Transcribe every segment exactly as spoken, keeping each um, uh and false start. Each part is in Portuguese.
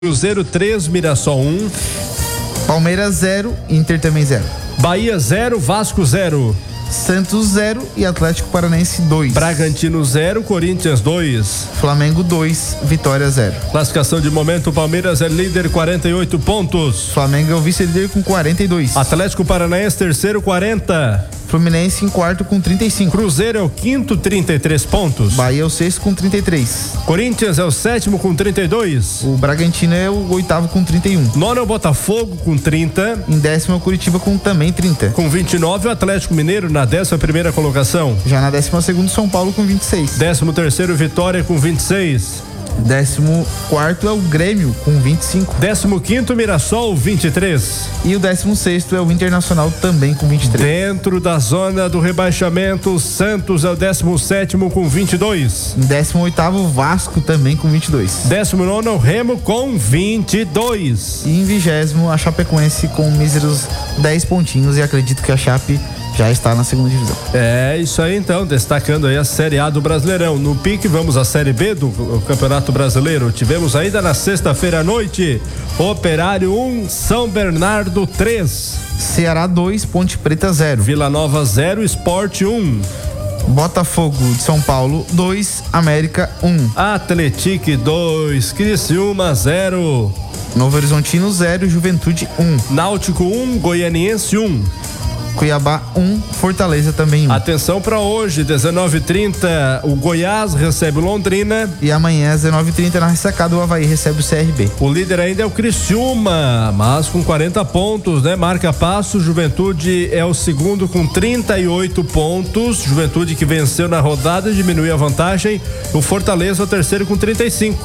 Cruzeiro três, Mirassol um. Palmeiras zero, Inter também zero. Bahia zero, Vasco zero. Santos zero e Atlético Paranaense dois. Bragantino zero, Corinthians dois. Flamengo dois, Vitória zero. Classificação de momento: Palmeiras é líder, quarenta e oito pontos. Flamengo é o vice-líder com quarenta e dois. Atlético Paranaense terceiro, quarenta. Fluminense em quarto com trinta e cinco. Cruzeiro é o quinto, trinta e três pontos. Bahia é o sexto com trinta e três. Corinthians é o sétimo com trinta e dois. O Bragantino é o oitavo com trinta e um. Nono é o Botafogo com trinta. Em décimo é o Curitiba com também trinta. Com vinte e nove o Atlético Mineiro na décima primeira colocação. Já na décima segunda São Paulo com vinte e seis. Décimo terceiro Vitória com vinte e seis. Décimo quarto é o Grêmio com vinte e cinco. Décimo quinto Mirassol vinte e três. E o décimo sexto é o Internacional também com vinte e três. Dentro da zona do rebaixamento, o Santos é o décimo sétimo com vinte e dois. Em décimo oitavo Vasco também com vinte e dois. Décimo nono é o Remo com vinte e dois. E em vigésimo a Chapecoense com míseros dez pontinhos, e acredito que a Chape já está na segunda divisão. É isso aí, então, destacando aí a Série A do Brasileirão. No pique, vamos à Série B do Campeonato Brasileiro. Tivemos ainda na sexta-feira à noite, Operário um, São Bernardo três. Ceará dois, Ponte Preta zero. Vila Nova zero, Sport um. Botafogo de São Paulo dois, América um. Atlético dois, Criciúma zero. Novo Horizontino zero, Juventude um. Náutico um, Goianiense um. Cuiabá um, Fortaleza também um. Atenção para hoje, dezenove e trinta, o Goiás recebe o Londrina. E amanhã, às dezenove e trinta, na ressacada, o Avaí recebe o C R B. O líder ainda é o Criciúma, mas com quarenta pontos, né? Marca passo. Juventude é o segundo com trinta e oito pontos. Juventude que venceu na rodada, diminuiu a vantagem. O Fortaleza é o terceiro com trinta e cinco.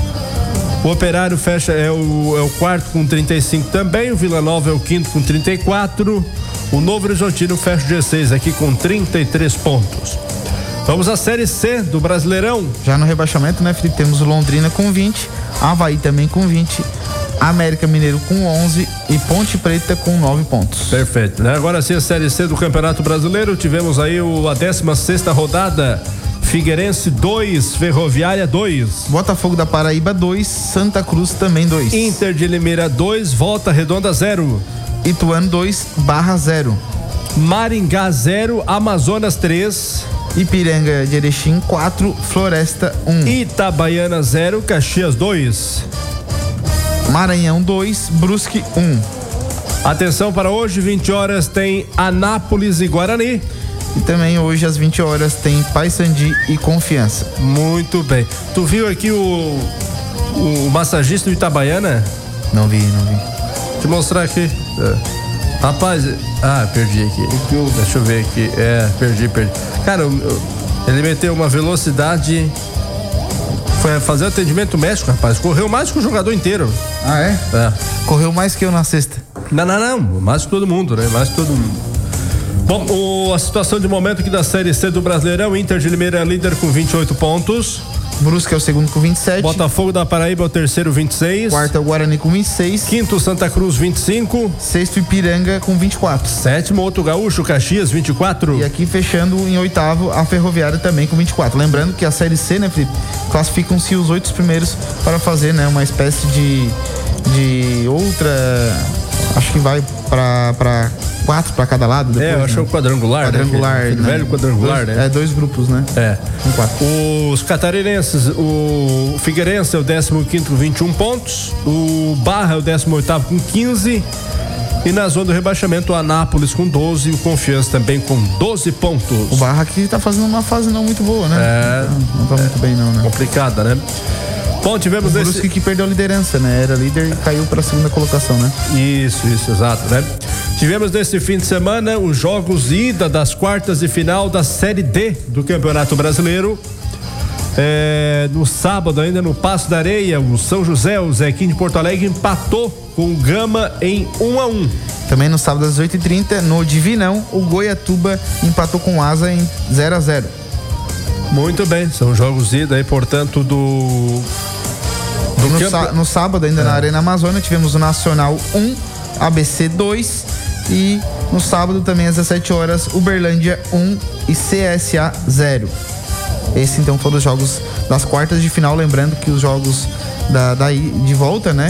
O Operário fecha, é o, é o quarto com trinta e cinco também. O Vila Nova é o quinto com trinta e quatro. O Novo Horizontino fecha o G seis aqui com trinta e três pontos. Vamos à Série C do Brasileirão. Já no rebaixamento, né, Felipe? Temos o Londrina com vinte, Avaí também com vinte, América Mineiro com onze e Ponte Preta com nove pontos. Perfeito, né? Agora sim, a Série C do Campeonato Brasileiro. Tivemos aí o, a décima sexta rodada. Figueirense dois, Ferroviária dois. Botafogo da Paraíba dois, Santa Cruz também dois. Inter de Limeira dois, Volta Redonda zero. Ituano dois, Barra zero. Maringá zero, Amazonas três. Ipiranga de Erechim quatro, Floresta um. Itabaiana zero, Caxias dois. Maranhão dois, Brusque um. Atenção para hoje, vinte horas, tem Anápolis e Guarani. E também hoje às vinte horas tem Paysandu e Confiança. Muito bem. Tu viu aqui o o massagista do Itabaiana? Não vi, não vi. Vou te mostrar aqui. É. Rapaz, ah, perdi aqui. Deixa eu ver aqui. É, perdi, perdi. Cara, ele meteu uma velocidade. Foi fazer atendimento médico, rapaz. Correu mais que o jogador inteiro. Ah, é? É. Correu mais que eu na sexta. Não, não, não. Mais que todo mundo, né? Mais que todo mundo. Bom, o, a situação de momento aqui da Série C do Brasileirão: Inter de Limeira é líder com vinte e oito pontos. Brusque é o segundo com vinte e sete. Botafogo da Paraíba é o terceiro, vinte e seis. Quarto é o Guarani com vinte e seis. Quinto, Santa Cruz, vinte e cinco. Sexto, Ipiranga com vinte e quatro. Sétimo, outro gaúcho, Caxias, vinte e quatro. E aqui fechando em oitavo, a Ferroviária também com vinte e quatro. Lembrando que a Série C, né, Felipe, classificam-se os oito primeiros para fazer, né, uma espécie de de outra, acho que vai para para quatro para cada lado depois, é, eu acho que é o quadrangular, quadrangular, né? né? Velho quadrangular, dois, né? É, dois grupos, né? É. Com quatro. Os catarinenses, o Figueirense é o décimo quinto com vinte e um pontos, o Barra é o décimo oitavo com quinze, e na zona do rebaixamento o Anápolis com doze e o Confiança também com doze pontos. O Barra aqui tá fazendo uma fase não muito boa, né? É. Não, não tá muito bem não, né? Complicada, né? Bom, tivemos o Brusque esse... que perdeu a liderança, né? Era líder e caiu para a segunda colocação, né? Isso, isso, exato, né? Tivemos nesse fim de semana os jogos ida das quartas de final da Série D do Campeonato Brasileiro. É, no sábado, ainda no Passo da Areia, o São José, o Zequim de Porto Alegre, empatou com o Gama em um a um. Também no sábado às oito e trinta, no Divinão, o Goiatuba empatou com o Asa em zero a zero. Muito bem, são jogos ida aí, portanto, do... do no, campo... sá, no sábado, ainda é. na Arena Amazônia, tivemos o Nacional um, A B C dois, e no sábado também às dezessete horas, Uberlândia um e C S A zero. Esse então foram os jogos das quartas de final, lembrando que os jogos da, da, de volta, né?